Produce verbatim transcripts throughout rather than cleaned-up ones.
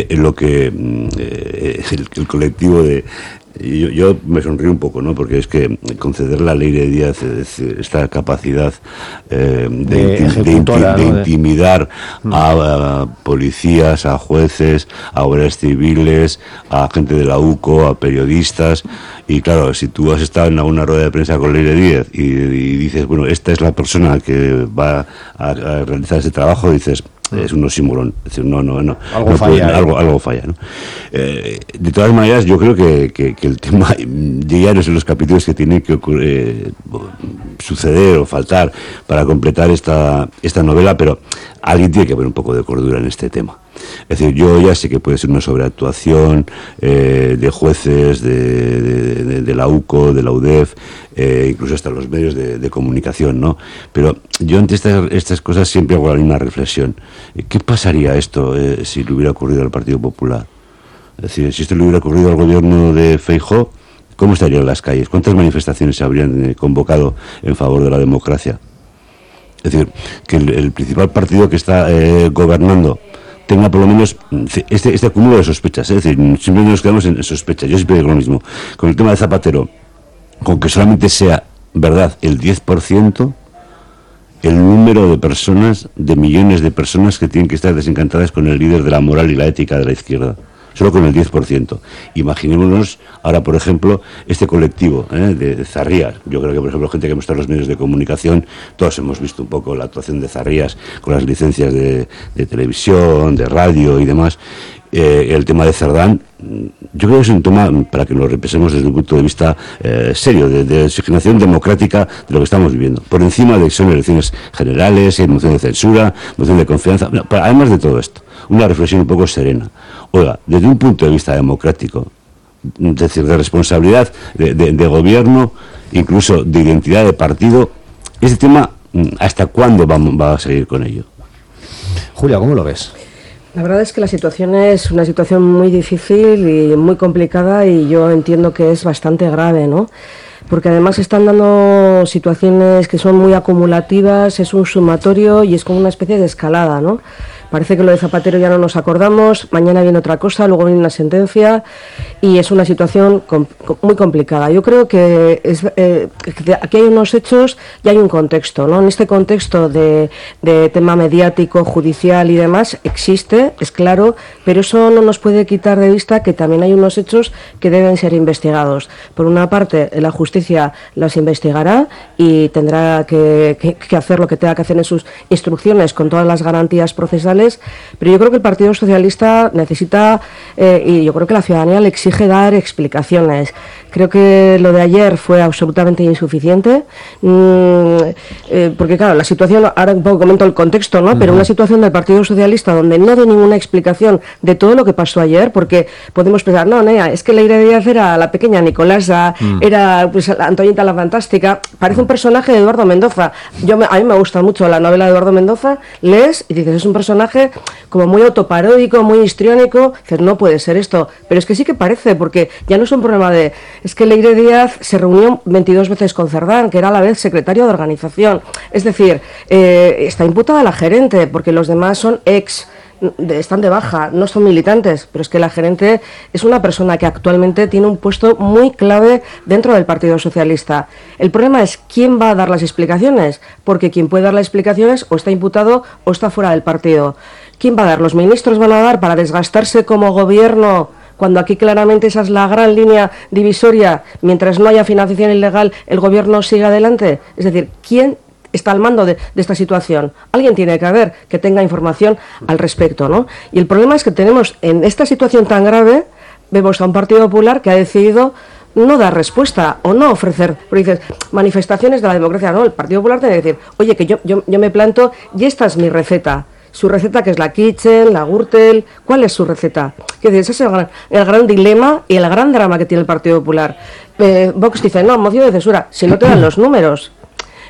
lo que eh, el, el colectivo de Yo, yo me sonrío un poco, ¿no? Porque es que conceder la ley de Díaz, es decir, esta capacidad eh, de, de, inti de, inti de ¿no? intimidar a, a policías, a jueces, a guardias civiles, a gente de la U C O, a periodistas. Y claro, si tú has estado en alguna rueda de prensa con Leire Díaz y, y dices, bueno, esta es la persona que va a, a realizar ese trabajo, dices, es un oxímoron, es decir, no, no, no, algo no falla, puede, ¿eh? algo, algo falla, ¿no? Eh, de todas maneras, yo creo que, que, que el tema ya no son los capítulos que tienen que ocurrir, eh, suceder o faltar para completar esta, esta novela, pero alguien tiene que haber un poco de cordura en este tema. Es decir, yo ya sé que puede ser una sobreactuación eh, de jueces, de, de, de, de la U C O, de la U D E F, eh, incluso hasta los medios de, de comunicación, ¿no? Pero yo ante estas, estas cosas siempre hago la misma reflexión. ¿Qué pasaría esto eh, si le hubiera ocurrido al Partido Popular? Es decir, si esto le hubiera ocurrido al gobierno de Feijóo, ¿cómo estarían las calles? ¿Cuántas manifestaciones se habrían eh, convocado en favor de la democracia? Es decir, que el, el principal partido que está eh, gobernando tenga por lo menos este, este acúmulo de sospechas, ¿eh? Es decir, siempre nos quedamos en sospechas. Yo siempre digo lo mismo. Con el tema de Zapatero, con que solamente sea verdad el diez por ciento, el número de personas, de millones de personas que tienen que estar desencantadas con el líder de la moral y la ética de la izquierda. Solo con el diez por ciento. Imaginémonos ahora, por ejemplo, este colectivo ¿eh? de, de Zarrías. Yo creo que, por ejemplo, gente que hemos estado en los medios de comunicación, todos hemos visto un poco la actuación de Zarrías con las licencias de, de televisión, de radio y demás. Eh, el tema de Cerdán, yo creo que es un tema para que lo repensemos desde un punto de vista eh, serio, de, de oxigenación democrática de lo que estamos viviendo. Por encima de que son elecciones generales, hay moción de censura, moción de confianza. No, pero además de todo esto, una reflexión un poco serena. Oiga, desde un punto de vista democrático, es decir, de responsabilidad de, de, de gobierno, incluso de identidad de partido, este tema, ¿hasta cuándo vamos, va a seguir con ello? Julia, ¿cómo lo ves? La verdad es que la situación es una situación muy difícil y muy complicada, y yo entiendo que es bastante grave, ¿no? Porque además están dando situaciones que son muy acumulativas, es un sumatorio y es como una especie de escalada, ¿no? Parece que lo de Zapatero ya no nos acordamos, mañana viene otra cosa, luego viene una sentencia, y es una situación com muy complicada. Yo creo que, es, eh, que aquí hay unos hechos y hay un contexto, ¿no? En este contexto de, de tema mediático, judicial y demás, existe, es claro, pero eso no nos puede quitar de vista que también hay unos hechos que deben ser investigados. Por una parte, la justicia las investigará y tendrá que, que, que hacer lo que tenga que hacer en sus instrucciones con todas las garantías procesales. Pero yo creo que el Partido Socialista necesita, eh, y yo creo que la ciudadanía le exige dar explicaciones. Creo que lo de ayer fue absolutamente insuficiente, mmm, eh, porque claro, la situación, ahora un poco comento el contexto, ¿no? Uh-huh. Pero una situación del Partido Socialista donde no da ninguna explicación de todo lo que pasó ayer, porque podemos pensar, no, Nea, es que Leire Díaz era la pequeña Nicolasa, uh-huh. era pues Antoñita la Fantástica, parece un personaje de Eduardo Mendoza. Yo me, a mí me gusta mucho la novela de Eduardo Mendoza, lees y dices, es un personaje como muy autoparódico, muy histriónico, dices, no puede ser esto, pero es que sí que parece, porque ya no es un problema de, es que Leire Díaz se reunió veintidós veces con Cerdán, que era a la vez secretario de organización, es decir, eh, está imputada la gerente, porque los demás son ex, de, están de baja, no son militantes, pero es que la gerente es una persona que actualmente tiene un puesto muy clave dentro del Partido Socialista. El problema es quién va a dar las explicaciones, porque quien puede dar las explicaciones o está imputado o está fuera del partido. ¿Quién va a dar? ¿Los ministros van a dar para desgastarse como gobierno, cuando aquí claramente esa es la gran línea divisoria? Mientras no haya financiación ilegal, el gobierno sigue adelante. Es decir, ¿quién está al mando de, de esta situación? Alguien tiene que haber que tenga información al respecto, ¿no? Y el problema es que tenemos en esta situación tan grave, vemos a un Partido Popular que ha decidido no dar respuesta o no ofrecer, porque dices, manifestaciones de la democracia, no, el Partido Popular tiene que decir, oye, que yo, yo, yo me planto y esta es mi receta. Su receta, que es la Kitchen, la Gürtel, ¿cuál es su receta? Que ese es el gran, el gran dilema y el gran drama que tiene el Partido Popular. Eh, Vox dice, no, moción de censura, si no te dan los números.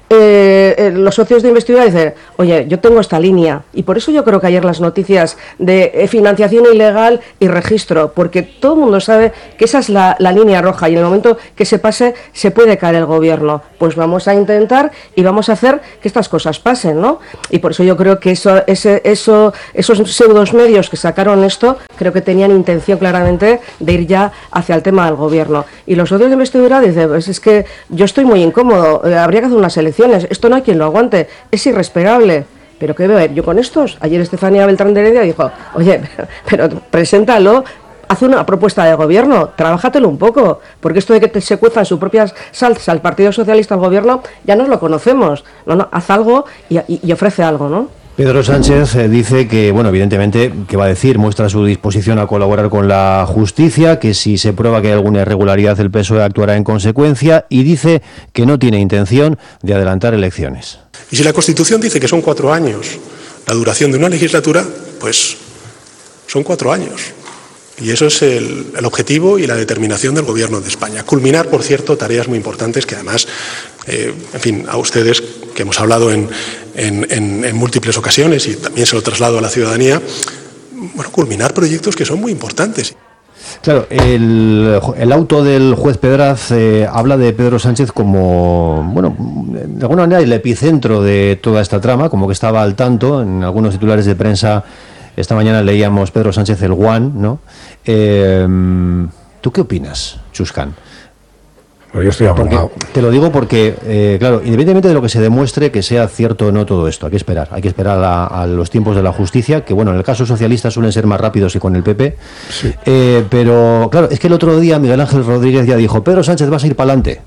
eh, eh, los socios de investidura dicen, oye, yo tengo esta línea, y por eso yo creo que ayer las noticias de eh, financiación ilegal y registro, porque todo el mundo sabe que esa es la, la línea roja, y en el momento que se pase se puede caer el gobierno. Pues vamos a intentar y vamos a hacer que estas cosas pasen, ¿no? Y por eso yo creo que eso, ese, eso, esos pseudos medios que sacaron esto, creo que tenían intención claramente de ir ya hacia el tema del gobierno. Y los socios de investidura dicen, pues es que yo estoy muy incómodo, eh, habría que hacer unas elecciones, esto no hay quien lo aguante, es irrespirable. Pero ¿qué veo yo con estos? Ayer Estefanía Beltrán de Heredia dijo, oye, pero, pero preséntalo, haz una propuesta de gobierno, trabájatelo un poco, porque esto de que te se cuezan sus propias salsas al Partido Socialista, al gobierno, ya nos lo conocemos. No, no, haz algo y, y, y ofrece algo, ¿no? Pedro Sánchez eh, dice que, bueno, evidentemente, ¿qué va a decir? Muestra su disposición a colaborar con la justicia, que si se prueba que hay alguna irregularidad el P S O E actuará en consecuencia, y dice que no tiene intención de adelantar elecciones. Y si la Constitución dice que son cuatro años la duración de una legislatura, pues son cuatro años. Y eso es el, el objetivo y la determinación del Gobierno de España. Culminar, por cierto, tareas muy importantes que además, eh, en fin, a ustedes, que hemos hablado en, en, en, en múltiples ocasiones y también se lo traslado a la ciudadanía, bueno, culminar proyectos que son muy importantes. Claro, el, el auto del juez Pedraz eh, habla de Pedro Sánchez como, bueno, de alguna manera el epicentro de toda esta trama, como que estaba al tanto. En algunos titulares de prensa esta mañana leíamos Pedro Sánchez el One, ¿no? Eh, ¿Tú qué opinas, Chuscan? Bueno, yo estoy abrumado. Te lo digo porque, eh, claro, independientemente de lo que se demuestre que sea cierto o no todo esto, hay que esperar. Hay que esperar a, a los tiempos de la justicia, que, bueno, en el caso socialista suelen ser más rápidos que con el P P. Sí. Eh, pero, claro, es que el otro día Miguel Ángel Rodríguez ya dijo, Pedro Sánchez, vas a ir para adelante.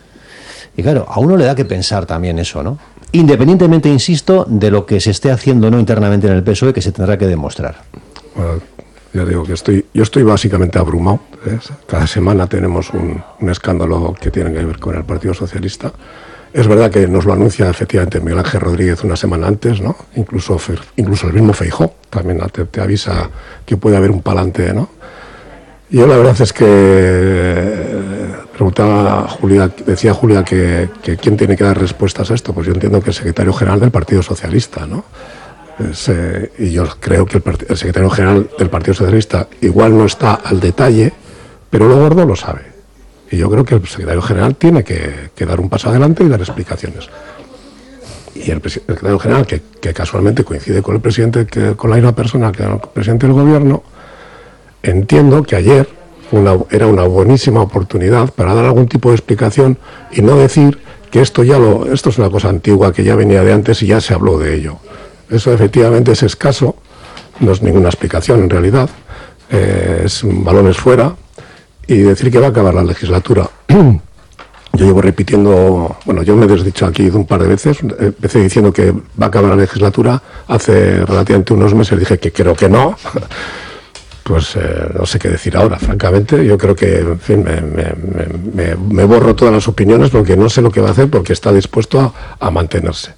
Y claro, a uno le da que pensar también eso, ¿no? Independientemente, insisto, de lo que se esté haciendo no internamente en el P S O E, que se tendrá que demostrar. Bueno, ya digo que estoy, yo estoy básicamente abrumado. ¿eh? Cada semana tenemos un, un escándalo que tiene que ver con el Partido Socialista. Es verdad que nos lo anuncia efectivamente Miguel Ángel Rodríguez una semana antes, ¿no? Incluso, incluso el mismo Feijóo también te, te avisa que puede haber un palante, ¿no? Yo la verdad es que preguntaba a Julia, decía Julia que, que quién tiene que dar respuestas a esto. Pues yo entiendo que el secretario general del Partido Socialista, ¿no? Es, eh, y yo creo que el, el secretario general del Partido Socialista igual no está al detalle, pero lo gordo lo sabe. Y yo creo que el secretario general tiene que, que dar un paso adelante y dar explicaciones. Y el, el secretario general, que, que casualmente coincide con el presidente, que, con la misma persona que el presidente del gobierno, entiendo que ayer una, era una buenísima oportunidad para dar algún tipo de explicación y no decir que esto ya lo, esto es una cosa antigua que ya venía de antes y ya se habló de ello. Eso efectivamente es escaso, no es ninguna explicación en realidad, eh, es balones fuera, y decir que va a acabar la legislatura. Yo llevo repitiendo, bueno, yo me he desdicho aquí un par de veces, empecé diciendo que va a acabar la legislatura, hace relativamente unos meses dije que creo que no. Pues eh, no sé qué decir ahora, francamente. Yo creo que, en fin, me, me, me, me borro todas las opiniones porque no sé lo que va a hacer, porque está dispuesto a, a mantenerse.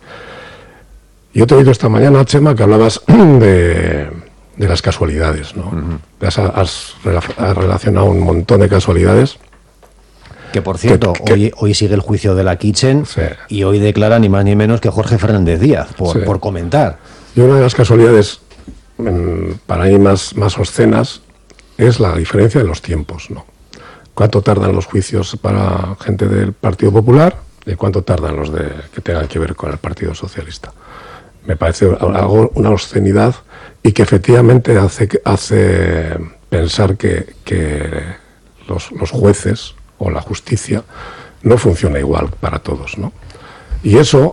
Yo te he oído esta mañana, Chema, que hablabas de, de las casualidades, ¿no? Uh-huh. Has, has relacionado un montón de casualidades. Que, por cierto, que, que, hoy, hoy sigue el juicio de la Kitchen, sí. Y hoy declara ni más ni menos que Jorge Fernández Díaz, por, sí. por comentar. Y una de las casualidades, para mí más, más obscenas, es la diferencia de los tiempos, ¿no? ¿Cuánto tardan los juicios para gente del Partido Popular y cuánto tardan los de que tengan que ver con el Partido Socialista? Me parece algo, una obscenidad y que efectivamente hace, hace pensar que, que los, los jueces o la justicia no funciona igual para todos, ¿no? Y eso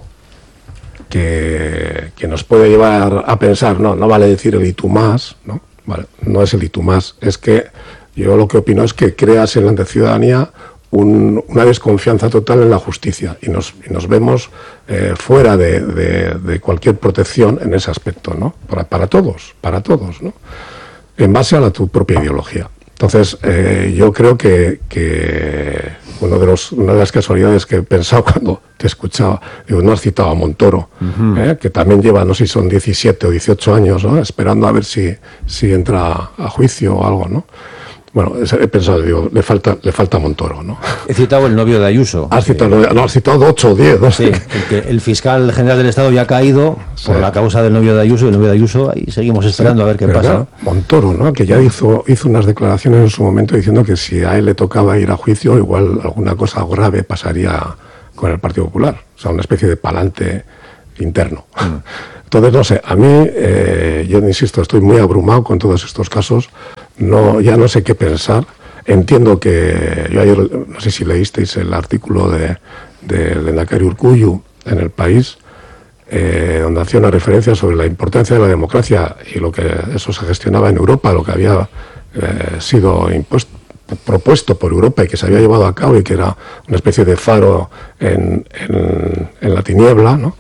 que, que nos puede llevar a pensar, no, no vale decir el y tú más, ¿no? Vale, no es el y tú más, es que yo lo que opino es que creas en la ciudadanía un, una desconfianza total en la justicia y nos, y nos vemos eh, fuera de, de, de cualquier protección en ese aspecto, ¿no? Para, para todos, para todos, ¿no? En base a la, tu propia ideología. Entonces, eh, yo creo que, que uno de los, una de las casualidades que he pensado cuando te escuchaba, digo, no has citado a Montoro, uh-huh. eh, que también lleva, no sé si son diecisiete o dieciocho años, ¿no? Esperando a ver si, si entra a juicio o algo, ¿no? Bueno, he pensado, digo, le falta, le falta Montoro, ¿no? He citado el novio de Ayuso. Has citado, no, has citado ocho o diez, ¿no? Sí, el, el fiscal general del Estado ya ha caído sí. por la causa del novio de Ayuso, y el novio de Ayuso, y seguimos esperando sí, a ver qué pasa. Claro, Montoro, ¿no? Que ya hizo, hizo unas declaraciones en su momento diciendo que si a él le tocaba ir a juicio, igual alguna cosa grave pasaría con el Partido Popular. O sea, una especie de palante interno. Mm. Entonces, no sé, a mí, eh, yo insisto, estoy muy abrumado con todos estos casos. No, ya no sé qué pensar. Entiendo que yo ayer, no sé si leísteis el artículo de, de Lehendakari Urkullu en El País, eh, donde hacía una referencia sobre la importancia de la democracia y lo que eso se gestionaba en Europa, lo que había eh, sido impuesto, propuesto por Europa y que se había llevado a cabo y que era una especie de faro en, en, en la tiniebla, ¿no?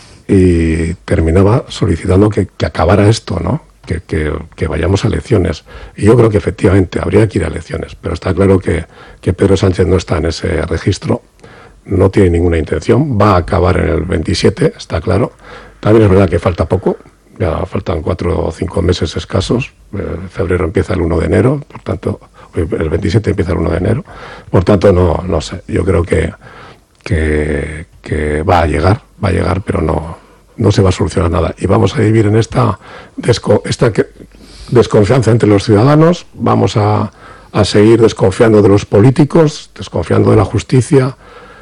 Y terminaba solicitando que, que acabara esto, ¿no? Que, que, que vayamos a elecciones. Y yo creo que efectivamente habría que ir a elecciones, pero está claro que, que Pedro Sánchez no está en ese registro, no tiene ninguna intención, va a acabar en el veintisiete, está claro. También es verdad que falta poco, ya faltan cuatro o cinco meses escasos, eh, febrero empieza el uno de enero, por tanto, el veintisiete empieza el uno de enero, por tanto, no, no sé, yo creo que, que, que va a llegar, va a llegar, pero no... no se va a solucionar nada. Y vamos a vivir en esta, desco, esta que, desconfianza entre los ciudadanos, vamos a, a seguir desconfiando de los políticos, desconfiando de la justicia,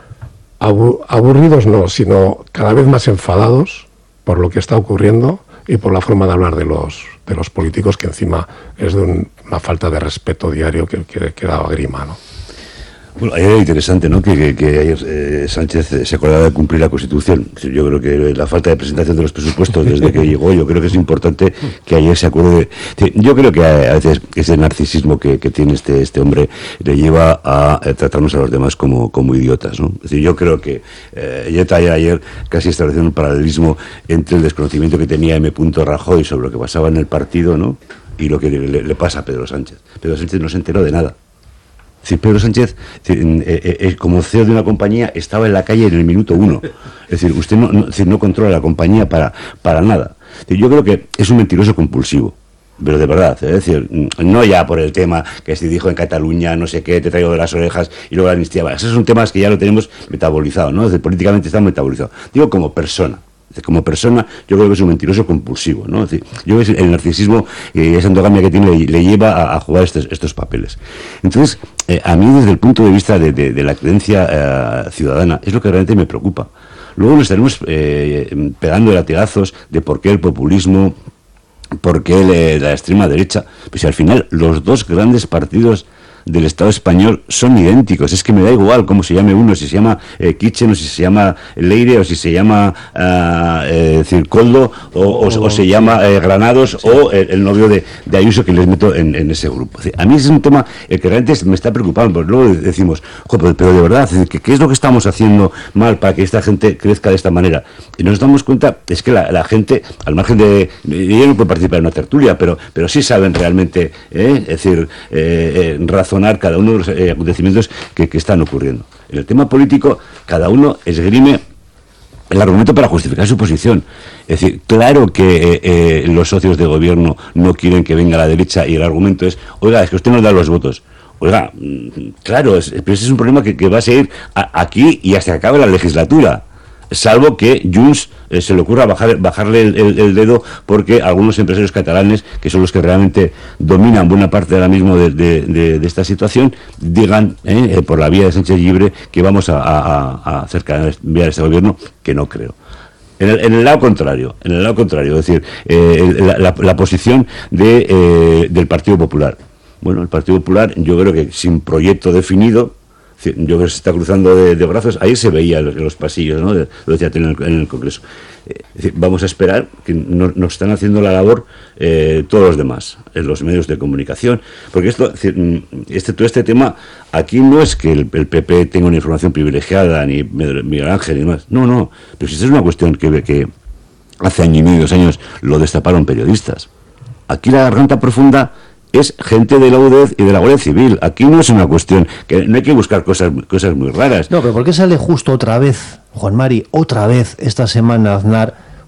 Abu, aburridos no, sino cada vez más enfadados por lo que está ocurriendo y por la forma de hablar de los, de los políticos, que encima es de un, una falta de respeto diario que, que, que da grima, ¿no? Bueno, ayer era interesante, ¿no?, que, que, que ayer eh, Sánchez se acordaba de cumplir la Constitución. Yo creo que la falta de presentación de los presupuestos desde que llegó, yo creo que es importante que ayer se acuerde de... Yo creo que a veces ese narcisismo que, que tiene este este hombre le lleva a, a tratarnos a los demás como, como idiotas, ¿no? Es decir, yo creo que eh, yo ayer, ayer casi estableció un paralelismo entre el desconocimiento que tenía M. Rajoy sobre lo que pasaba en el partido, ¿no?, y lo que le, le pasa a Pedro Sánchez. Pedro Sánchez no se enteró de nada. Si Pedro Sánchez, eh, eh, como C E O de una compañía, estaba en la calle en el minuto uno. Es decir, usted no, no, es decir, no controla la compañía para, para nada. Es decir, yo creo que es un mentiroso compulsivo, pero de verdad. Es decir, no ya por el tema que se dijo en Cataluña, no sé qué, te traigo de las orejas y luego la amnistía. Esos son temas que ya lo tenemos metabolizado, ¿no? Es decir, políticamente está metabolizado. Digo, como persona. Como persona, yo creo que es un mentiroso compulsivo, ¿no? Es decir, yo creo que el narcisismo y esa endogamia que tiene le, le lleva a, a jugar estos, estos papeles. Entonces, eh, a mí desde el punto de vista de, de, de la creencia eh, ciudadana, es lo que realmente me preocupa. Luego nos estaremos eh, pegando latigazos de por qué el populismo, por qué le, la extrema derecha, pues si al final los dos grandes partidos del Estado español son idénticos. Es que me da igual cómo se llame uno, si se llama eh, Kitchen, o si se llama Leire, o si se llama uh, eh, Circoldo, o, o, o, o se sí. llama eh, Granados, sí. o el, el novio de, de Ayuso, que les meto en, en ese grupo. A mí ese es un tema el que realmente me está preocupando, porque luego decimos, pero, pero de verdad, ¿qué, ¿qué es lo que estamos haciendo mal para que esta gente crezca de esta manera? Y nos damos cuenta, es que la, la gente, al margen de... Yo no puedo participar en una tertulia, pero, pero sí saben realmente, ¿eh? es decir, eh, eh, razón cada uno de los eh, acontecimientos que, que están ocurriendo. En el tema político, cada uno esgrime el argumento para justificar su posición. Es decir, claro que eh, eh, los socios de gobierno no quieren que venga la derecha y el argumento es, oiga, es que usted nos da los votos. Oiga, claro, es, pero ese es un problema que, que va a seguir a, aquí y hasta que acabe la legislatura. Salvo que Junts eh, se le ocurra bajar, bajarle el, el, el dedo porque algunos empresarios catalanes, que son los que realmente dominan buena parte ahora mismo de, de, de, de esta situación, digan eh, eh, por la vía de Sánchez Llibre que vamos a, a, a hacer cambiar este gobierno, que no creo. En el, en el lado contrario, en el lado contrario, es decir, eh, la, la, la posición de, eh, del Partido Popular. Bueno, el Partido Popular, yo creo que sin proyecto definido, yo creo que se está cruzando de, de brazos. Ahí se veía en los, los pasillos, ¿no? De, lo decía en el, en el Congreso. Eh, es decir, vamos a esperar que no, nos están haciendo la labor eh, todos los demás, en los medios de comunicación, porque esto, este, todo este tema, aquí no es que el, el P P tenga una información privilegiada, ni Miguel Ángel, ni más. No, no. Pero si esta es una cuestión que, que hace año y medio, dos años, lo destaparon periodistas. Aquí la garganta profunda es gente de la U D E y de la Guardia Civil. Aquí no es una cuestión, que no hay que buscar cosas cosas muy raras. No, pero ¿por qué sale justo otra vez, Juan Mari, otra vez esta semana Aznar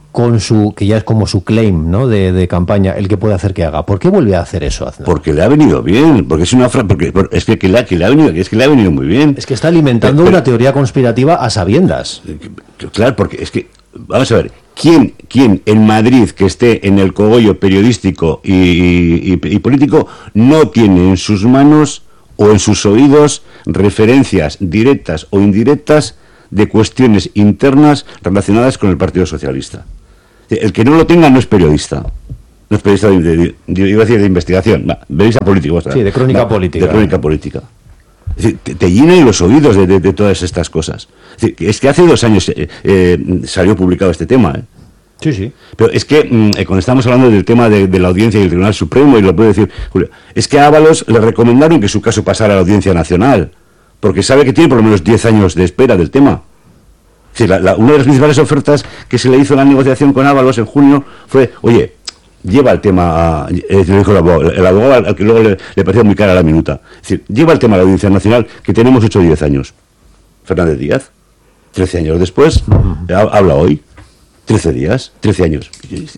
con su, que ya es como su claim, ¿no?, de, de campaña, el que puede hacer que haga. ¿Por qué vuelve a hacer eso, Aznar? Porque le ha venido bien, porque es una fra porque por, es que, que, le, que le ha venido, es que le ha venido muy bien. Es que está alimentando pero, una pero, teoría conspirativa a sabiendas. Claro, porque es que, vamos a ver, ¿quién, quién en Madrid que esté en el cogollo periodístico y, y, y político no tiene en sus manos o en sus oídos referencias directas o indirectas de cuestiones internas relacionadas con el Partido Socialista? El que no lo tenga no es periodista. No es periodista de, de, de, de, iba a decir de investigación, va, periodista político. O sea, sí, de crónica va, política. De crónica política. Es decir, te, te llenan los oídos de, de, de todas estas cosas. Es decir, es que hace dos años eh, eh, salió publicado este tema. ¿eh? Sí, sí. Pero es que eh, cuando estamos hablando del tema de, de la audiencia y el Tribunal Supremo, y lo puede decir Julio, es que a Ábalos le recomendaron que su caso pasara a la Audiencia Nacional, porque sabe que tiene por lo menos diez años de espera del tema. Sí, la, la, una de las principales ofertas que se le hizo en la negociación con Ábalos en junio fue, oye, lleva el tema a, eh, dijo el abogado, el abogado al que luego le, le pareció muy cara la minuta, es decir, lleva el tema a la Audiencia Nacional, que tenemos ocho o diez años. Fernández Díaz, trece años después, uh-huh. habla hoy, trece días, trece años.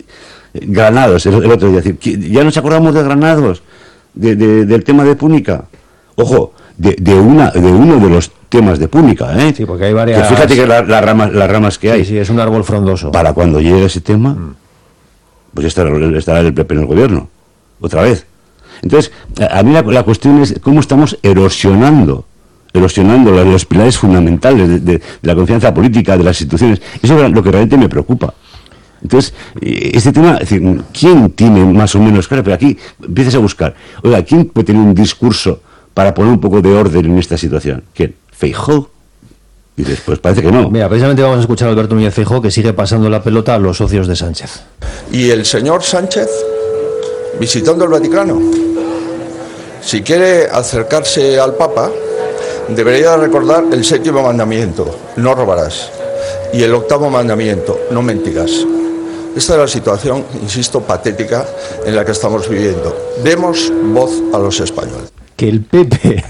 Granados, el, el otro día, decir, ya nos acordamos de Granados, de, de, del tema de Púnica. Ojo, de, de, una, de uno de los temas de Púnica, ¿eh? Sí, porque hay varias... Que fíjate que la, la rama, las ramas que hay. Sí, sí, es un árbol frondoso. Para cuando llegue ese tema, mm. pues estará, estará el P P en el gobierno, otra vez. Entonces, a mí la, la cuestión es cómo estamos erosionando, erosionando los, los pilares fundamentales de, de, de la confianza política, de las instituciones. Eso es lo que realmente me preocupa. Entonces, este tema, es decir, ¿quién tiene más o menos claro? Pero aquí empiezas a buscar, oiga, ¿quién puede tener un discurso para poner un poco de orden en esta situación? ¿Quién? ¿Feijóo? Y después parece que no. Mira, precisamente vamos a escuchar a Alberto Núñez Feijóo, que sigue pasando la pelota a los socios de Sánchez. Y el señor Sánchez, visitando el Vaticano, si quiere acercarse al Papa, debería recordar el séptimo mandamiento, no robarás, y el octavo mandamiento, no mentirás. Esta es la situación, insisto, patética en la que estamos viviendo. Demos voz a los españoles. Que el P P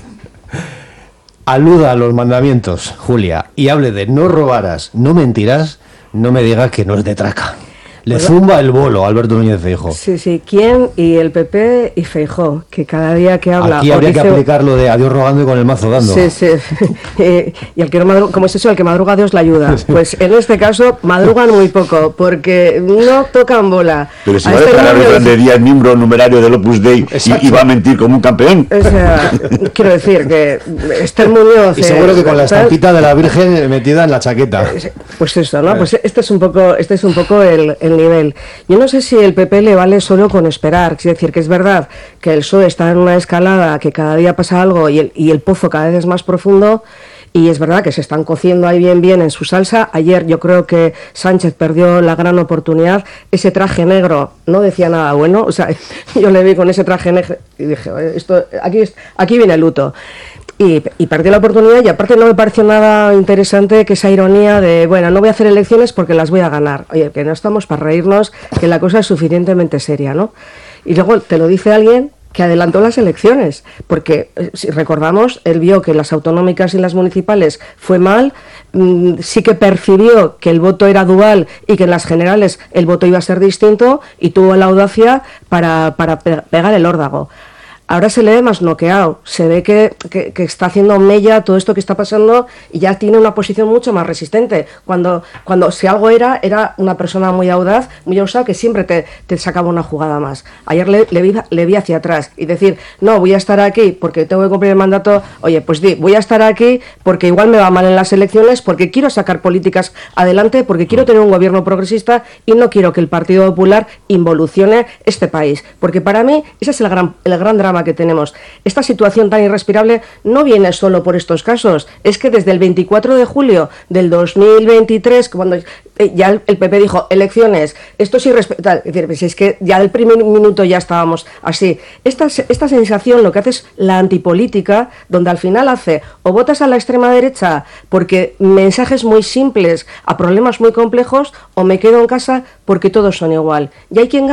aluda a los mandamientos, Julia, y hable de no robarás, no mentirás, no me digas que no es de traca. Le zumba el bolo a Alberto Núñez Feijóo. Sí, sí, ¿quién? Y el P P y Feijóo, que cada día que habla... Aquí habría dice... que aplicar lo de a Dios rogando y con el mazo dando. Sí, sí. eh, y el que no madruga, como es eso, el que madruga Dios le ayuda. Pues en este caso madrugan muy poco, porque no tocan bola. Pero si va a declarar este de día el miembro numerario del Opus Dei y, y va a mentir como un campeón. O sea, quiero decir que Esther Muñoz... Y seguro que con la estampita de la Virgen metida en la chaqueta. Pues eso, ¿no? Pues este es un poco, este es un poco el... el nivel. Yo no sé si el P P le vale solo con esperar, es decir, que es verdad que el P S O E está en una escalada, que cada día pasa algo y el, y el pozo cada vez es más profundo, y es verdad que se están cociendo ahí bien bien en su salsa. Ayer yo creo que Sánchez perdió la gran oportunidad, ese traje negro no decía nada bueno, o sea, yo le vi con ese traje negro y dije, esto, aquí, aquí viene el luto. Y, y perdió la oportunidad, y aparte no me pareció nada interesante que esa ironía de, bueno, no voy a hacer elecciones porque las voy a ganar. Oye, que no estamos para reírnos, que la cosa es suficientemente seria, ¿no? Y luego te lo dice alguien que adelantó las elecciones, porque si recordamos, él vio que las autonómicas y las municipales fue mal, mmm, sí que percibió que el voto era dual y que en las generales el voto iba a ser distinto, y tuvo la audacia para, para pegar el órdago. Ahora se le ve más noqueado, se ve que, que, que está haciendo mella todo esto que está pasando, y ya tiene una posición mucho más resistente. Cuando, cuando si algo era, era una persona muy audaz, muy osada, que siempre te, te sacaba una jugada más. Ayer le, le, vi, le vi hacia atrás y decir, no, voy a estar aquí porque tengo que cumplir el mandato. Oye, pues di, voy a estar aquí porque igual me va mal en las elecciones, porque quiero sacar políticas adelante, porque quiero tener un gobierno progresista y no quiero que el Partido Popular involucione este país. Porque para mí ese es el gran, el gran drama que tenemos. Esta situación tan irrespirable no viene solo por estos casos, es que desde el veinticuatro de julio del dos mil veintitrés, cuando ya el P P dijo elecciones, esto es irrespetable, es decir, es que ya del primer minuto ya estábamos así. Esta, esta sensación lo que hace es la antipolítica, donde al final hace o votas a la extrema derecha porque mensajes muy simples a problemas muy complejos, o me quedo en casa porque todos son igual. ¿Y hay quien gana?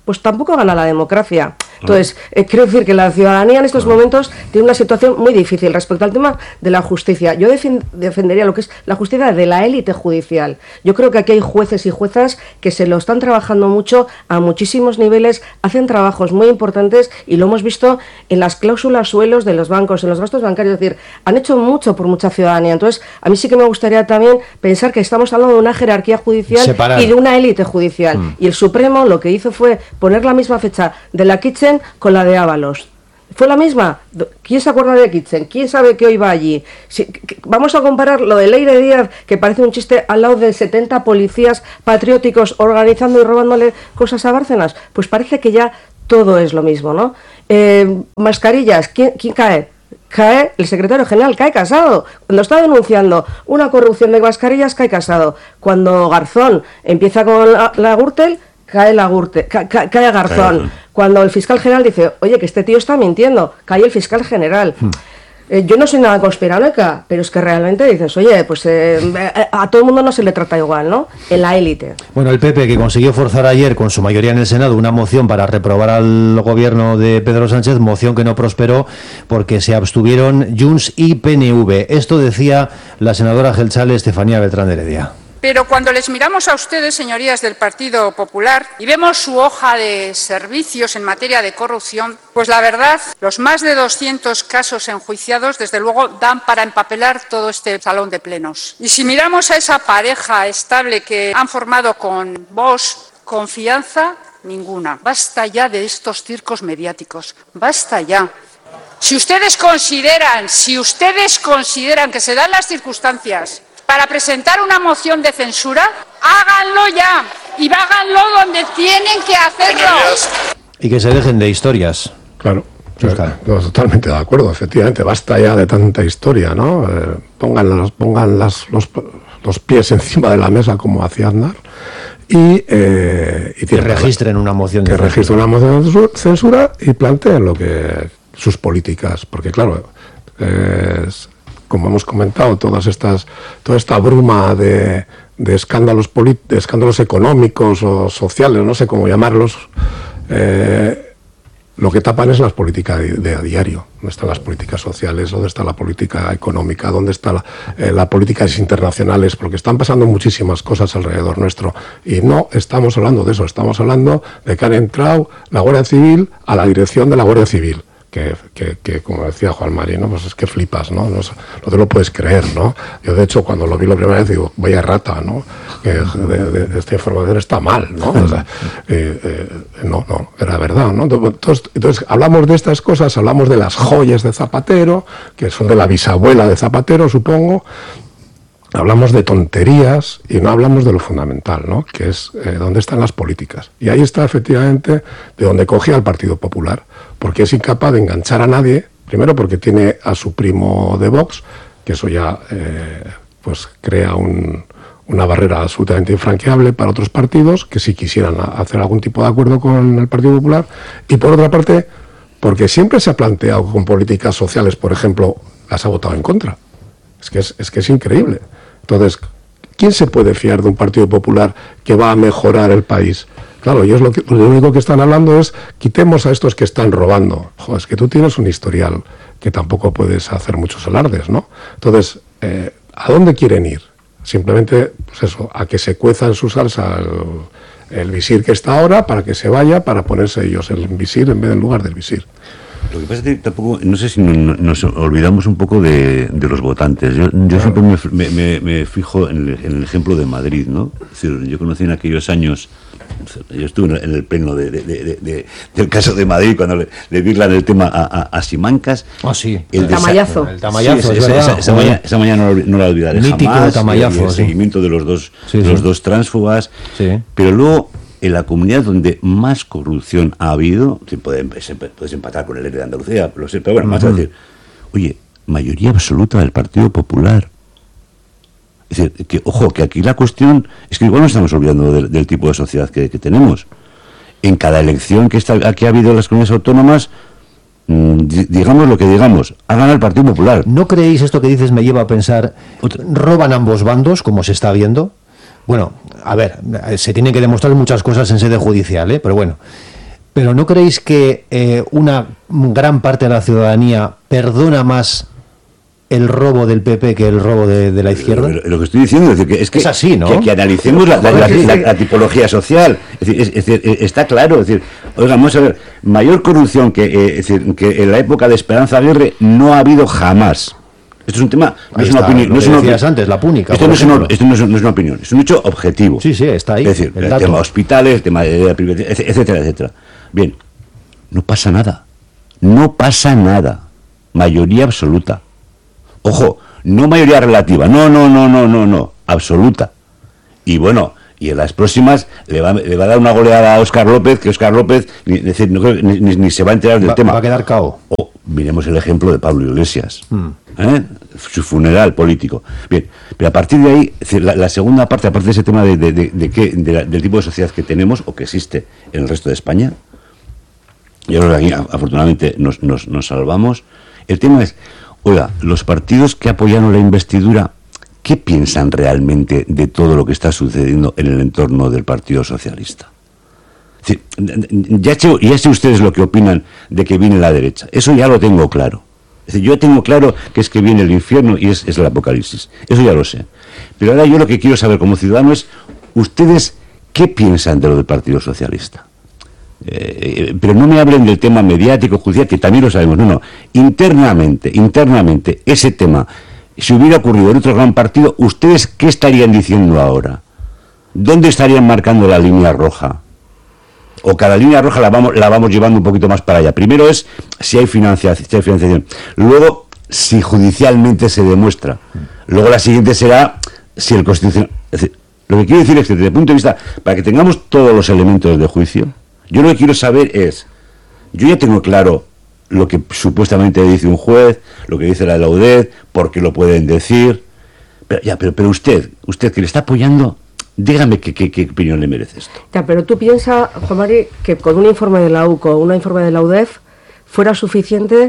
pues tampoco gana la democracia. Entonces, eh, quiero decir que la ciudadanía en estos momentos tiene una situación muy difícil respecto al tema de la justicia. Yo defend, defendería lo que es la justicia de la élite judicial. Yo creo que aquí hay jueces y juezas que se lo están trabajando mucho a muchísimos niveles, hacen trabajos muy importantes y lo hemos visto en las cláusulas suelos de los bancos, en los gastos bancarios, es decir, han hecho mucho por mucha ciudadanía. Entonces, a mí sí que me gustaría también pensar que estamos hablando de una jerarquía judicial Separar. y de una élite judicial. Mm. Y el Supremo lo que hizo fue poner la misma fecha de la Kitchen con la de Ábalos. ¿Fue la misma? ¿Quién se acuerda de Kitchen? ¿Quién sabe que hoy va allí? Si, que, vamos a comparar lo de Leire Díaz, que parece un chiste, al lado de setenta policías patrióticos organizando y robándole cosas a Bárcenas. Pues parece que ya todo es lo mismo, ¿no? Eh, mascarillas, ¿quién, quién cae? Cae el secretario general, cae Casado. Cuando está denunciando una corrupción de mascarillas, cae Casado. Cuando Garzón empieza con la, la Gürtel, cae la Gürtel, ca, ca, cae Garzón. Cae. Cuando el fiscal general dice, oye, que este tío está mintiendo, cae el fiscal general. Hmm. Eh, yo no soy nada conspiranoica, pero es que realmente dices, oye, pues eh, a todo el mundo no se le trata igual, ¿no? En la élite. Bueno, el P P, que consiguió forzar ayer con su mayoría en el Senado una moción para reprobar al gobierno de Pedro Sánchez, moción que no prosperó porque se abstuvieron Junts y P N V. Esto decía la senadora geltzale Estefanía Beltrán de Heredia. Pero cuando les miramos a ustedes, señorías del Partido Popular, y vemos su hoja de servicios en materia de corrupción, pues la verdad, los más de doscientos casos enjuiciados, desde luego, dan para empapelar todo este salón de plenos. Y si miramos a esa pareja estable que han formado con Vox, confianza ninguna. Basta ya de estos circos mediáticos. Basta ya. Si ustedes consideran, si ustedes consideran que se dan las circunstancias para presentar una moción de censura, háganlo ya y háganlo donde tienen que hacerlo. Y que se dejen de historias. Claro, no, totalmente de acuerdo, efectivamente, basta ya de tanta historia, ¿no? Eh, pongan los, pongan las, los, los pies encima de la mesa como hacía Aznar y, eh, y que registren una moción de que censura. registren una moción de censura y planteen lo que sus políticas, porque claro, es... como hemos comentado, todas estas, toda esta bruma de, de escándalos polit, de escándalos económicos o sociales, no sé cómo llamarlos, eh, lo que tapan es las políticas de, de a diario. ¿Dónde están las políticas sociales? ¿Dónde está la política económica? ¿Dónde está la, eh, la políticas internacionales? Porque están pasando muchísimas cosas alrededor nuestro y no estamos hablando de eso, estamos hablando de que han entrado la Guardia Civil a la dirección de la Guardia Civil. Que, que, que, como decía Juan Mari, ¿no? Pues es que flipas, ¿no? No, no te lo puedes creer, ¿no? Yo, de hecho, cuando lo vi la primera vez, digo, vaya rata, ¿no? Que de, de, de esta información está mal, ¿no? O sea, eh, eh, no, no, era verdad, ¿no? Entonces, entonces, hablamos de estas cosas, hablamos de las joyas de Zapatero, que son de la bisabuela de Zapatero, supongo. Hablamos de tonterías y no hablamos de lo fundamental, ¿no? Que es eh, dónde están las políticas. Y ahí está, efectivamente, de donde cogía el Partido Popular, porque es incapaz de enganchar a nadie, primero porque tiene a su primo de Vox, que eso ya eh, pues crea un, una barrera absolutamente infranqueable para otros partidos que si quisieran hacer algún tipo de acuerdo con el Partido Popular, y por otra parte, porque siempre se ha planteado con políticas sociales, por ejemplo, las ha votado en contra. Es que es, es que es increíble. Entonces, ¿quién se puede fiar de un Partido Popular que va a mejorar el país? Claro, ellos lo, que, lo único que están hablando es quitemos a estos que están robando. Joder, es que tú tienes un historial que tampoco puedes hacer muchos alardes, ¿no? Entonces, eh, ¿a dónde quieren ir? Simplemente, pues eso, a que se cueza en su salsa el, el visir que está ahora para que se vaya, para ponerse ellos el visir en vez del lugar del visir. Lo que pasa es que tampoco, no sé si no, nos olvidamos un poco de, de los votantes. Yo, yo claro. siempre me, me, me fijo en el, en el ejemplo de Madrid, ¿no? Es decir, yo conocí en aquellos años, yo estuve en el pleno de, de, de, de, del caso de Madrid cuando le, le virlan el tema a, a, a Simancas. Ah, oh, sí. El, el tamallazo. El tamallazo, sí, es esa, verdad. Esa, esa, mañana, esa mañana no, no la olvidaré mítico jamás. Tamallazo, el, el sí. seguimiento de los dos, sí, de sí. los dos tránsfugas. Sí. Pero luego, en la comunidad donde más corrupción ha habido, si puedes, puedes empatar con el de Andalucía, lo sé, pero bueno, más uh-huh. a decir, oye, mayoría absoluta del Partido Popular. Es decir, que, ojo, que aquí la cuestión es que igual nos estamos olvidando del, del tipo de sociedad que, que tenemos. En cada elección que, está, que ha habido en las comunidades autónomas, mmm, digamos lo que digamos, ha ganado el Partido Popular. ¿No creéis esto que dices me lleva a pensar, roban ambos bandos, como se está viendo? Bueno, a ver, se tienen que demostrar muchas cosas en sede judicial, ¿eh? Pero bueno, Pero ¿no creéis que eh, una gran parte de la ciudadanía perdona más el robo del P P que el robo de, de la izquierda? Lo, lo que estoy diciendo es, que, es, que, es así, ¿no? que, que analicemos la, la, la, la, la tipología social. Es decir, es, es decir, está claro. Es decir, oiga, vamos a ver, mayor corrupción que, eh, es decir, que en la época de Esperanza Aguirre no ha habido jamás. Esto es un tema, no es una opinión. No es una opinión antes, la púnica. Esto, no es, una, esto no, es, no es una opinión, es un hecho objetivo. Sí, sí, está ahí. Es decir, el, el tema hospitales, el tema de, de privatización, etcétera, etcétera. Bien, no pasa nada. No pasa nada. Mayoría absoluta. Ojo, no mayoría relativa. No, no, no, no, no, no. Absoluta. Y bueno, y en las próximas le va, le va a dar una goleada a Óscar López, que Óscar López ni, decir, no, ni, ni, ni se va a enterar del va, tema. Va a quedar cao. O miremos el ejemplo de Pablo Iglesias. Mm. ¿Eh? Su funeral político. Bien, pero a partir de ahí, la, la segunda parte, aparte de ese tema de, de, de, de, qué, de la, del tipo de sociedad que tenemos o que existe en el resto de España, yo creo que aquí afortunadamente nos, nos, nos salvamos. El tema es, oiga, los partidos que apoyaron la investidura, ¿qué piensan realmente de todo lo que está sucediendo en el entorno del Partido Socialista? Es decir, ya sé, ya sé ustedes lo que opinan de que viene la derecha. Eso ya lo tengo claro. Es decir, yo tengo claro que es que viene el infierno y es, es el apocalipsis. Eso ya lo sé. Pero ahora yo lo que quiero saber como ciudadano es, ¿ustedes qué piensan de lo del Partido Socialista? Eh, pero no me hablen del tema mediático, judicial, que también lo sabemos. No, no. Internamente, internamente, ese tema, si hubiera ocurrido en otro gran partido, ¿ustedes qué estarían diciendo ahora? ¿Dónde estarían marcando la línea roja? O cada línea roja la vamos, la vamos llevando un poquito más para allá. Primero es si hay financiación, si hay financiación. Luego, si judicialmente se demuestra. Luego la siguiente será si el Constitucional... Es decir, lo que quiero decir es que desde el punto de vista, para que tengamos todos los elementos de juicio, yo lo que quiero saber es, yo ya tengo claro lo que supuestamente dice un juez, lo que dice la de la U D E D, por qué lo pueden decir, pero ya, pero, pero usted, usted que le está apoyando, dígame qué, qué, qué opinión le merece esto. Ya, pero tú piensas, Juan Mari, que con un informe de la U C O, un informe de la U D E F, fuera suficiente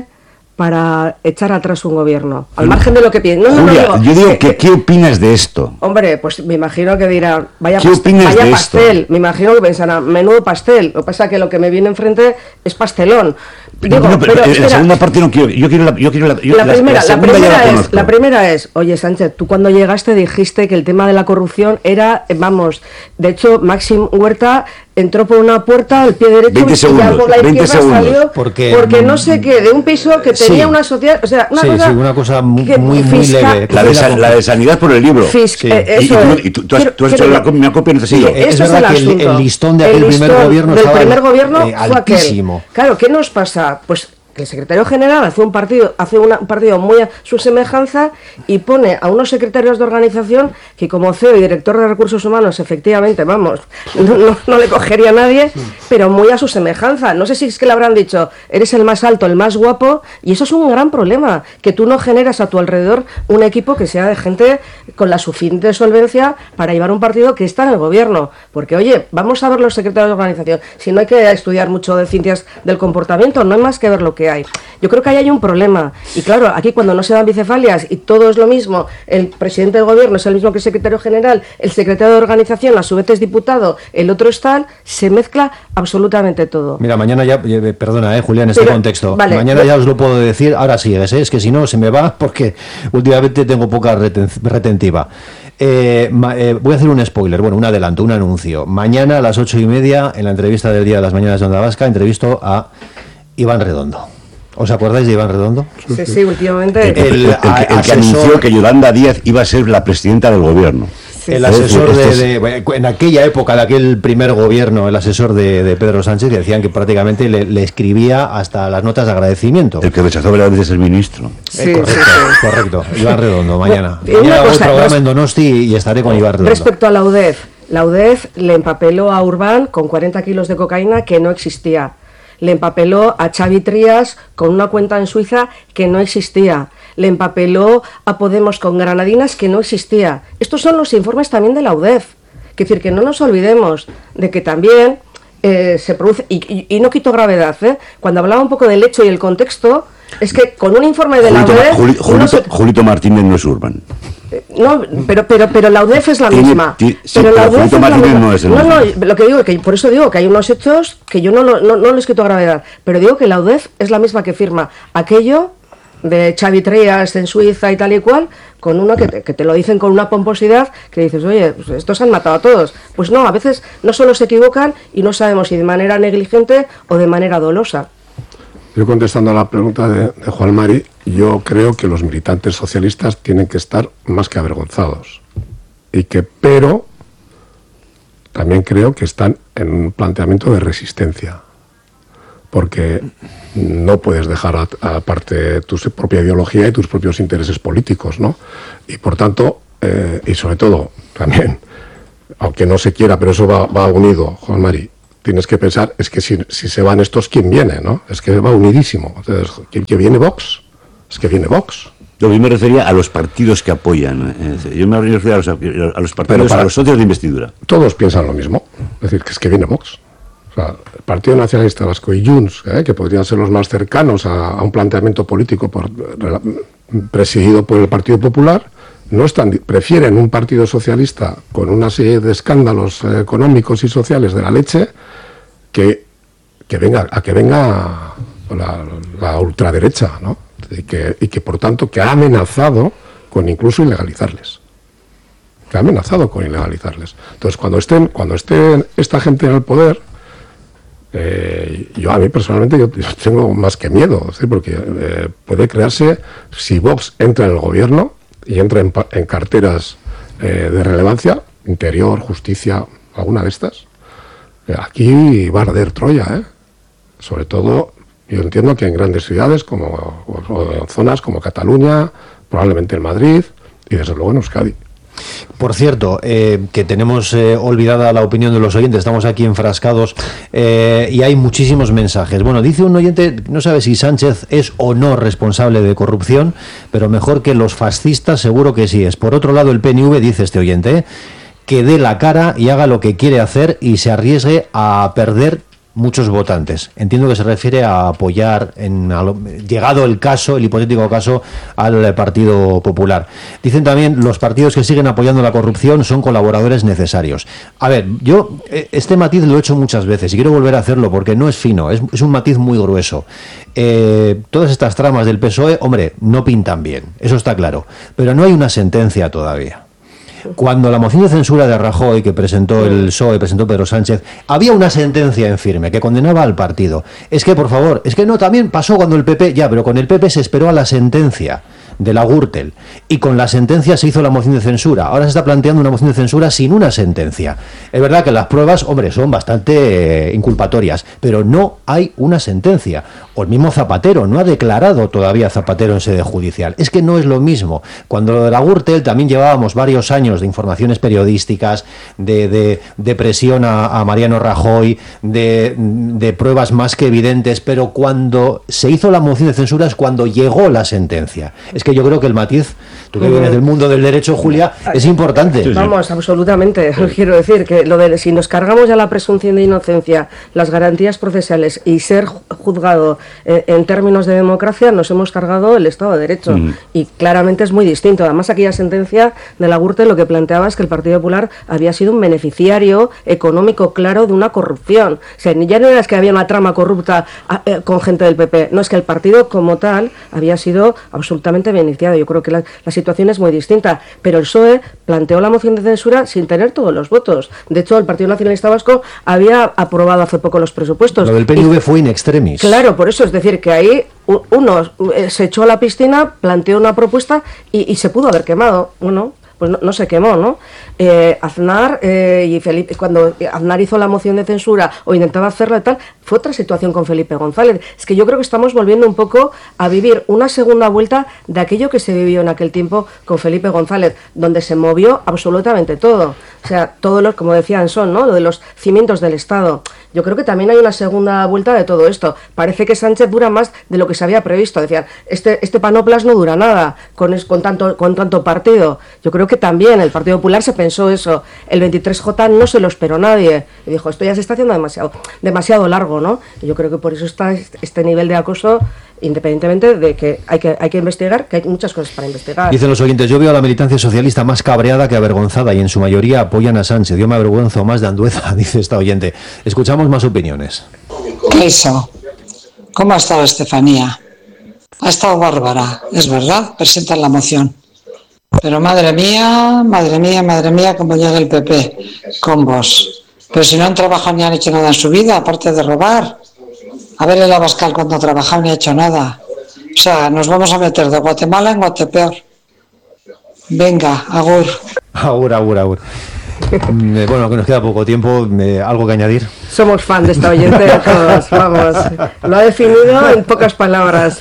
para echar atrás un gobierno, al margen de lo que piensa. No, Julia, no, no, yo digo eh, que ¿qué opinas de esto? Hombre, pues me imagino que dirán, vaya, ¿Qué past opinas vaya de pastel, esto? me imagino que pensarán, menudo pastel, lo que pasa es que lo que me viene enfrente es pastelón. Digo, no, no, pero, pero en la segunda parte no quiero, yo quiero la, yo quiero la, yo la la, primera, la, la segunda primera ya la es, conozco. la primera es, oye Sánchez, tú cuando llegaste dijiste que el tema de la corrupción era, eh, vamos, de hecho Maxim Huerta entró por una puerta al pie derecho veinte y segundos, ya por la veinte izquierda segundos. salió Porque, porque no sé qué, de un piso que tenía sí. una sociedad, o sea, una sí, cosa, sí, una cosa muy, que muy, muy fiscal- leve. La de, sa- la de sanidad por el libro. Fisc- Sí. eh, Y, y eso tú, es. y tú, tú has, Quiero- tú has quiero- hecho la, co- una copia, no te sigo. Sí, es Eso es verdad el que el- asunto. el listón de aquel primer listón gobierno del estaba primer gobierno eh, fue aquel. altísimo. Claro, ¿qué nos pasa? Pues que el secretario general hace un partido, hace una, un partido muy a su semejanza y pone a unos secretarios de organización que como C E O y director de recursos humanos, efectivamente, vamos, no, no, no le cogería a nadie, pero muy a su semejanza. No sé si es que le habrán dicho, eres el más alto, el más guapo, y eso es un gran problema, que tú no generas a tu alrededor un equipo que sea de gente con la suficiente solvencia para llevar un partido que está en el gobierno. Porque, oye, vamos a ver los secretarios de organización. Si no hay que estudiar mucho de ciencias del comportamiento, no hay más que ver lo que hay. Yo creo que ahí hay un problema. Y claro, aquí cuando no se dan bicefalias y todo es lo mismo, el presidente del gobierno es el mismo que el secretario general, el secretario de organización a su vez es diputado, el otro es tal, se mezcla absolutamente todo. Mira, mañana ya, eh, perdona, eh, Julián, en este Pero, contexto. vale, mañana lo- ya os lo puedo decir, ahora sí, es, es que si no se me va porque últimamente tengo poca reten- retentiva. Eh, ma- eh, voy a hacer un spoiler, bueno, un adelanto, un anuncio. Mañana a las ocho y media, en la entrevista del Día de las Mañanas de Onda Vasca, entrevisto a Iván Redondo. ¿Os acordáis de Iván Redondo? Sí, sí, últimamente. El, el- el que- el que asesor- anunció que Yolanda Díaz iba a ser la presidenta del gobierno. Sí, el sí. asesor Este de, es- de- en aquella época de aquel primer gobierno, el asesor de, de Pedro Sánchez, que decían que prácticamente le, le escribía hasta las notas de agradecimiento. El que rechazó varias veces ser ministro. Sí, Eh, correcto, sí, sí. correcto. Iván Redondo, mañana. Bueno, y una Mañana hago el cosa, programa res- en Donosti y estaré con Iván Redondo. Respecto a la U D E F, la U D E F le empapeló a Urbán con cuarenta kilos de cocaína que no existía. Le empapeló a Xavi Trías con una cuenta en Suiza que no existía. Le empapeló a Podemos con granadinas que no existía. Estos son los informes también de la U D E F. Es decir, que no nos olvidemos de que también eh, se produce, y, y, y no quito gravedad, ¿eh? Cuando hablaba un poco del hecho y el contexto, Es que con un informe de Julito, la U D E F... Julito, Julito, no se... Julito Martínez no es Urban. No, pero, pero, pero la U D E F es la Tiene, misma. Ti, sí, pero la pero U D E F Julito es la Martínez misma. no es el No, mismo. no, lo que digo, que por eso digo que hay unos hechos que yo no lo, no, no lo he escrito a gravedad, pero digo que la U D E F es la misma que firma aquello de Xavi Trias en Suiza y tal y cual, con uno que te, que te lo dicen con una pomposidad que dices, oye, pues estos han matado a todos. Pues no, a veces no solo se equivocan y no sabemos si de manera negligente o de manera dolosa. Yo contestando a la pregunta de, de Juan Mari, yo creo que los militantes socialistas tienen que estar más que avergonzados. Y que, pero, también creo que están en un planteamiento de resistencia. Porque no puedes dejar aparte tu propia ideología y tus propios intereses políticos, ¿no? Y por tanto, eh, y sobre todo, también, aunque no se quiera, pero eso va, va unido, Juan Mari, tienes que pensar, es que si, si se van estos, ¿quién viene, no? Es que va unidísimo. Entonces, ¿quién que viene Vox? Es que viene Vox. Yo me refería a los partidos que apoyan. Eh, yo me refería a los, a los partidos, para, a los socios de investidura. Todos piensan lo mismo. Es decir, que es que viene Vox. O sea, el Partido Nacionalista Vasco y Junts, eh, que podrían ser los más cercanos a, a un planteamiento político por, presidido por el Partido Popular, no están, prefieren un partido socialista con una serie de escándalos eh, económicos y sociales de la leche que, que venga, a que venga la, la ultraderecha, ¿no? Y que, y que por tanto que ha amenazado con incluso ilegalizarles. Que ha amenazado con ilegalizarles. Entonces, cuando estén, cuando estén esta gente en el poder, eh, yo a mí personalmente yo, yo tengo más que miedo, ¿sí? Porque eh, puede crearse, si Vox entra en el gobierno y entra en, en carteras eh, de relevancia, interior, justicia, alguna de estas, eh, aquí va a arder Troya, ¿eh? Sobre todo, yo entiendo que en grandes ciudades, como o, o en zonas como Cataluña, probablemente en Madrid y desde luego en Euskadi. Por cierto, eh, que tenemos eh, olvidada la opinión de los oyentes, estamos aquí enfrascados eh, y hay muchísimos mensajes. Bueno, dice un oyente, no sabe si Sánchez es o no responsable de corrupción, pero mejor que los fascistas seguro que sí es. Por otro lado, el P N V, dice este oyente, eh, que dé la cara y haga lo que quiere hacer y se arriesgue a perder muchos votantes. Entiendo que se refiere a apoyar, en, a lo, llegado el caso, el hipotético caso, al Partido Popular. Dicen también, los partidos que siguen apoyando la corrupción son colaboradores necesarios. A ver, yo este matiz lo he hecho muchas veces y quiero volver a hacerlo porque no es fino, es, es un matiz muy grueso. Eh, todas estas tramas del P S O E, hombre, no pintan bien, eso está claro, pero no hay una sentencia todavía. Cuando la moción de censura de Rajoy que presentó el P S O E, presentó Pedro Sánchez, había una sentencia en firme que condenaba al partido. Es que, por favor, es que no, también pasó cuando el P P, ya, pero con el P P se esperó a la sentencia de la Gürtel y con la sentencia se hizo la moción de censura. Ahora se está planteando una moción de censura sin una sentencia. Es verdad que las pruebas, hombre, son bastante eh, inculpatorias, pero no hay una sentencia. O el mismo Zapatero, no ha declarado todavía Zapatero en sede judicial. Es que no es lo mismo. Cuando lo de la Gürtel también llevábamos varios años de informaciones periodísticas, de, de, de presión a, a Mariano Rajoy, de, de pruebas más que evidentes, pero cuando se hizo la moción de censura es cuando llegó la sentencia. Es que yo creo que el matiz, tú que vienes del mundo del derecho, Julia, es importante. Sí, sí. Vamos, absolutamente. Sí. Quiero decir que lo de si nos cargamos ya la presunción de inocencia, las garantías procesales y ser juzgado en, en términos de democracia, nos hemos cargado el Estado de Derecho. Mm. Y claramente es muy distinto. Además, aquella sentencia de la Gürtel lo que planteaba es que el Partido Popular había sido un beneficiario económico claro de una corrupción. O sea, ya no era que había una trama corrupta eh, con gente del P P, no, es que el partido como tal había sido absolutamente beneficiado. Yo creo que la, la situación es muy distinta, pero el P S O E planteó la moción de censura sin tener todos los votos. De hecho, el Partido Nacionalista Vasco había aprobado hace poco los presupuestos. Lo del P N V y, fue in extremis. Claro, por eso, es decir, que ahí uno se echó a la piscina, planteó una propuesta y, y se pudo haber quemado. Bueno, pues no, no se quemó, ¿no? Eh, Aznar eh, y Felipe, cuando Aznar hizo la moción de censura o intentaba hacerla y tal, fue otra situación con Felipe González. Es que yo creo que estamos volviendo un poco a vivir una segunda vuelta de aquello que se vivió en aquel tiempo con Felipe González, donde se movió absolutamente todo. O sea, todos los, como decían, son, ¿no? Lo de los cimientos del Estado. Yo creo que también hay una segunda vuelta de todo esto. Parece que Sánchez dura más de lo que se había previsto. Decían, este, este panoplas no dura nada con, con, tanto, con tanto partido. Yo creo que también el Partido Popular se pensó eso. El veintitrés J no se lo esperó nadie. Y dijo, esto ya se está haciendo demasiado, demasiado largo, ¿no? Y yo creo que por eso está este nivel de acoso independientemente de que hay que, hay que investigar, que hay muchas cosas para investigar. Dicen los oyentes, yo veo a la militancia socialista más cabreada que avergonzada y en su mayoría apoyan a Sánchez. Yo me avergüenzo más de Andueza, dice esta oyente. Escuchamos más opiniones. Eso. ¿Cómo ha estado Estefanía? Ha estado bárbara, es verdad, presentan la moción. Pero madre mía, madre mía, madre mía, cómo llega el P P con vos. Pero si no han trabajado ni han hecho nada en su vida, aparte de robar. A ver el Abascal cuando ha trabajado ni ha hecho nada. O sea, nos vamos a meter de Guatemala en Guatepeor. Venga, agur. Agur, agur, agur. Eh, bueno, que nos queda poco tiempo, eh, ¿algo que añadir? Somos fan de esta oyente de todos, vamos. Lo ha definido en pocas palabras.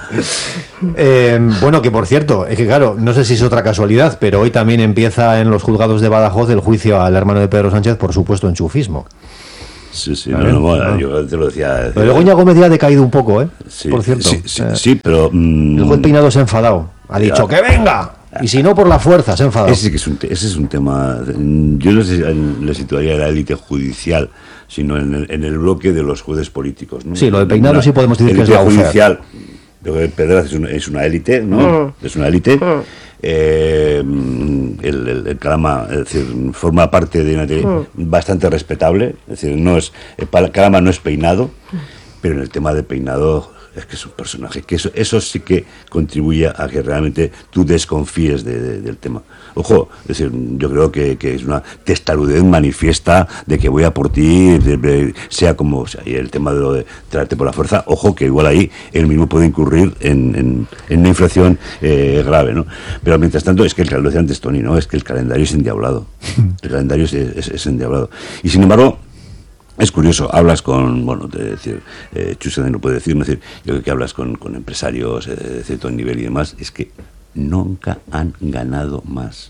Eh, bueno, que por cierto, es que claro, no sé si es otra casualidad, pero hoy también empieza en los juzgados de Badajoz el juicio al hermano de Pedro Sánchez por supuesto enchufismo. Sí, sí, no, no, no, yo te lo decía. Pero Begoña Gómez ya ha decaído un poco, ¿eh? Sí, por cierto. Sí, sí, eh, sí pero... Mm, el juez Peinado se ha enfadado. Ha dicho, ya. ¡que venga! Y si no, por la fuerza, se ha enfadado. Ese, que es un, ese es un tema... Yo no sé si le situaría en la élite judicial, sino en el, en el bloque de los jueces políticos, ¿no? Sí, lo de Peinado sí podemos decir que es la judicial. Lo de Pedraz es una, es una élite, ¿no? Mm. Es una élite. Mm. Eh, el, el, el Calama, es decir, forma parte de una élite mm. bastante respetable. Es decir, no es, el Calama no es Peinado, pero en el tema de Peinado... es que es un personaje, que eso, eso sí que contribuye a que realmente tú desconfíes de, de, del tema. Ojo, es decir, yo creo que, que es una testarudez manifiesta de que voy a por ti, de, de, sea como sea, y el tema de lo de traerte por la fuerza, ojo, que igual ahí él mismo puede incurrir en, en, en una infracción eh, grave, ¿no? Pero mientras tanto, es que, lo decía antes Tony, ¿no? Es que el calendario es endiablado. El calendario es, es, es endiablado. Y sin embargo, es curioso, hablas con, bueno, de decir, eh, Chusena no puede decir, no decir, yo creo que hablas con, con empresarios eh, de cierto nivel y demás, es que nunca han ganado más.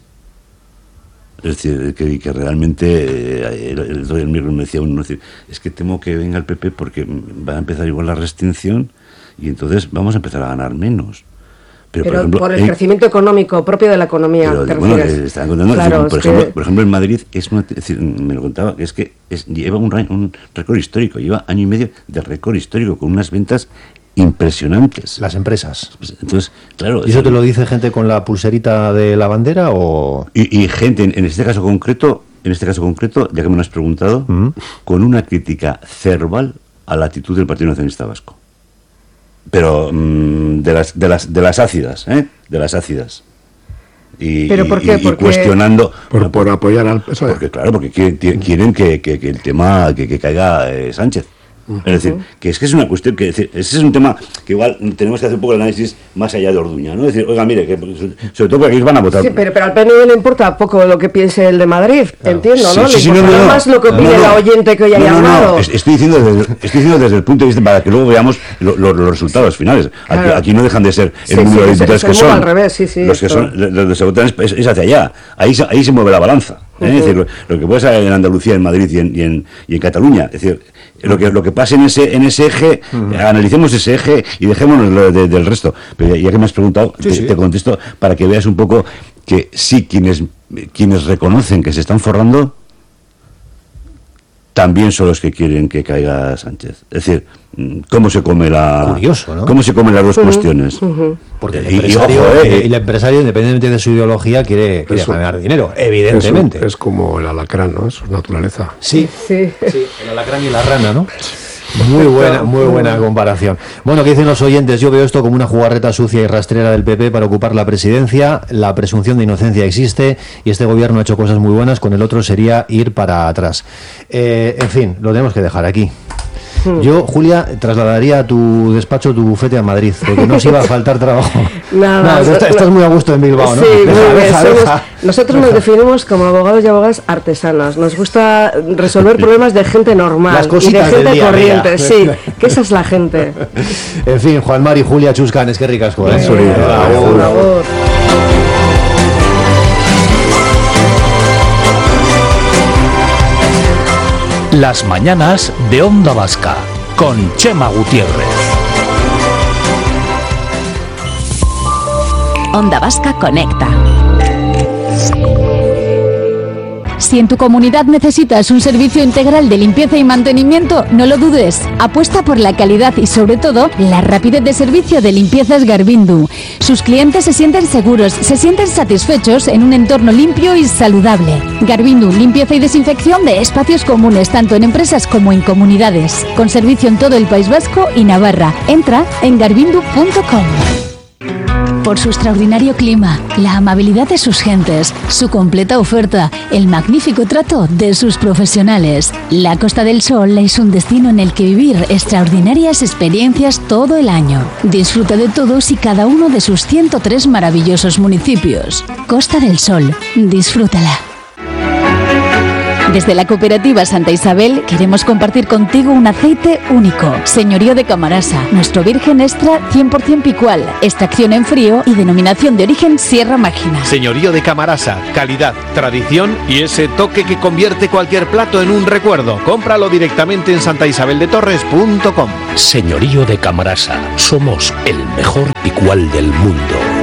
Es decir, que, que realmente, eh, el, el, el miércoles me decía uno, decir, es que temo que venga el P P porque va a empezar igual la restricción y entonces vamos a empezar a ganar menos. Pero, pero por, ejemplo, por el eh, crecimiento económico propio de la economía. Pero, ¿te bueno, eh, están contando, claro, decir, por, es ejemplo, que... por ejemplo, en Madrid, es una, es decir, me lo contaba, que es que es, lleva un, un récord histórico, lleva año y medio de récord histórico, con unas ventas impresionantes. Las empresas. Entonces, claro. ¿Y eso te lo dice gente con la pulserita de la bandera o...? Y, y gente, en, en este caso concreto, en este caso concreto, ya que me lo has preguntado, uh-huh. con una crítica cerval a la actitud del Partido Nacionalista Vasco. Pero mmm, de las de las de las ácidas, ¿eh? De las ácidas. Y, ¿Pero por qué? Y, y cuestionando por, por, por apoyar al P S O E. Porque claro, porque quieren, quieren que, que, que el tema que, que caiga eh, Sánchez. Uh-huh. Es decir, que es que es una cuestión que decir, ese es un tema que igual tenemos que hacer un poco el análisis más allá de Orduña, ¿no? Es decir, oiga, mire, que sobre todo porque aquí van a votar. Sí, pero, pero al P N V le importa poco lo que piense el de Madrid, claro. Entiendo, sí, ¿no? Sí, le sí, importa no, no, más lo que opine no, no, la oyente que hoy ha no, llamado. No, no, estoy diciendo desde, estoy diciendo desde el punto de vista para que luego veamos lo, lo, los resultados finales. Aquí, claro. Aquí no dejan de ser el sí, número sí, de diputados que son. Al revés, sí, sí, los que son, los que se votan es, es hacia allá. Ahí, ahí se mueve la balanza. ¿eh? Uh-huh. Es decir, lo, lo que puede ser en Andalucía, en Madrid y en, y en, y en Cataluña. Es decir, lo que lo que pasa en ese en ese eje, uh-huh. analicemos ese eje y dejémonos lo de, del resto. Pero ya, ya que me has preguntado, sí, te, sí. te contesto para que veas un poco que sí, quienes quienes reconocen que se están forrando también son los que quieren que caiga Sánchez. Es decir, cómo se come la Curioso, ¿no? cómo se comen las dos uh-huh. cuestiones. Uh-huh. Porque el empresario, y, y, ojo, eh, el empresario, independientemente de su ideología, quiere, quiere eso, ganar dinero, evidentemente. Eso, es como el alacrán, ¿no? Eso es naturaleza. Sí, sí, sí, el alacrán y la rana, ¿no? Muy buena, muy buena comparación. Bueno, ¿qué dicen los oyentes? Yo veo esto como una jugarreta sucia y rastrera del P P para ocupar la presidencia. La presunción de inocencia existe y este gobierno ha hecho cosas muy buenas, con el otro sería ir para atrás. Eh, en fin, lo tenemos que dejar aquí. Yo, Julia, trasladaría a tu despacho, tu bufete a Madrid, porque no os iba a faltar trabajo. Nada, no, estás, estás muy a gusto en Bilbao, ¿no? Sí, deja, muy bien. Deja, Somos, deja, nosotros deja. nos definimos como abogados y abogadas artesanas. Nos gusta resolver problemas de gente normal y de gente día, corriente. Día. Sí, que esa es la gente. En fin, Juan Mari, Julia, Chuscan, es que ricasco, ¿eh? Sí, por favor. Las mañanas de Onda Vasca con Chema Gutiérrez. Onda Vasca conecta. Si en tu comunidad necesitas un servicio integral de limpieza y mantenimiento, no lo dudes. Apuesta por la calidad y sobre todo la rapidez de servicio de Limpiezas Garbindu. Sus clientes se sienten seguros, se sienten satisfechos en un entorno limpio y saludable. Garbindu, limpieza y desinfección de espacios comunes tanto en empresas como en comunidades. Con servicio en todo el País Vasco y Navarra. Entra en garbindu punto com. Por su extraordinario clima, la amabilidad de sus gentes, su completa oferta, el magnífico trato de sus profesionales. La Costa del Sol es un destino en el que vivir extraordinarias experiencias todo el año. Disfruta de todos y cada uno de sus ciento tres maravillosos municipios. Costa del Sol, disfrútala. Desde la cooperativa Santa Isabel queremos compartir contigo un aceite único, Señorío de Camarasa, nuestro virgen extra cien por ciento picual, extracción en frío y denominación de origen Sierra Mágina. Señorío de Camarasa, calidad, tradición y ese toque que convierte cualquier plato en un recuerdo. Cómpralo directamente en santa isabel de torres punto com. Señorío de Camarasa, somos el mejor picual del mundo.